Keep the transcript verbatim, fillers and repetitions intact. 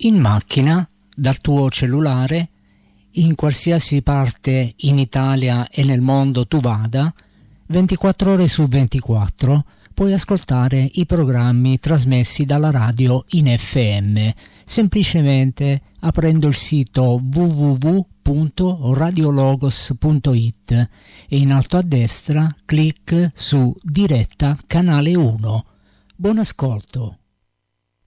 in macchina, dal tuo cellulare, in qualsiasi parte in Italia e nel mondo tu vada, ventiquattro ore su ventiquattro puoi ascoltare i programmi trasmessi dalla radio in F M, semplicemente aprendo il sito w w w punto radiologos punto it e in alto a destra clic su Diretta Canale uno. Buon ascolto.